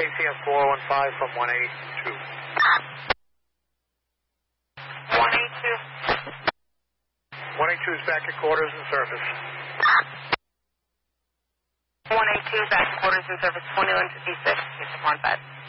KCS 4015 from 182. 182. 182 is back at quarters and service. 182 back to quarters and service 2156, 615.